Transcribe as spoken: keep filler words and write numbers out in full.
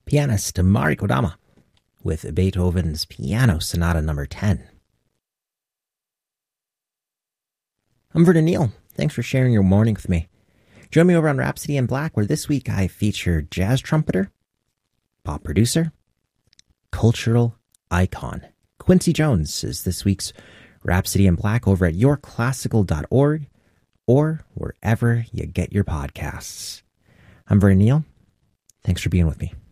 pianist Mari Kodama with Beethoven's Piano Sonata number ten. I'm Vernon Neal. Thanks for sharing your morning with me. Join me over on Rhapsody in Black, where this week I feature jazz trumpeter, pop producer, cultural icon. Quincy Jones is this week's Rhapsody in Black over at your classical dot org or wherever you get your podcasts. I'm Vernon Neal. Thanks for being with me.